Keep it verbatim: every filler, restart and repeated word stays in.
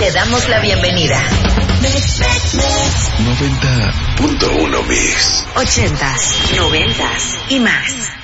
te damos la bienvenida. noventa punto uno Mix. Ochentas, noventas y más.